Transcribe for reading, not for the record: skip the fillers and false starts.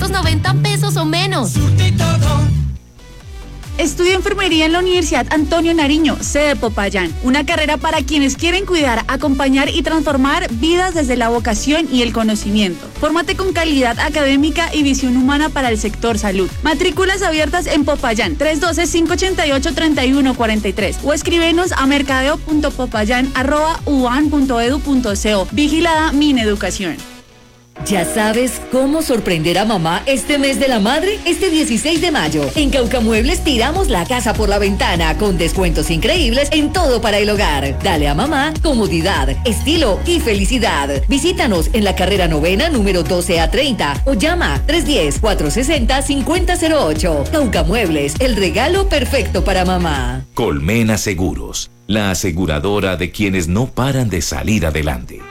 290 pesos o menos. Estudio enfermería en la Universidad Antonio Nariño, sede Popayán. Una carrera para quienes quieren cuidar, acompañar y transformar vidas desde la vocación y el conocimiento. Fórmate con calidad académica y visión humana para el sector salud. Matrículas abiertas en Popayán, 312-588-3143 o escríbenos a mercadeo.popayan@uan.edu.co. Vigilada Mineducación. ¿Ya sabes cómo sorprender a mamá este mes de la madre? Este 16 de mayo, en Cauca Muebles tiramos la casa por la ventana con descuentos increíbles en todo para el hogar. Dale a mamá comodidad, estilo y felicidad. Visítanos en la carrera novena número 12A30 o llama 310-460-5008. Cauca Muebles, el regalo perfecto para mamá. Colmena Seguros, la aseguradora de quienes no paran de salir adelante.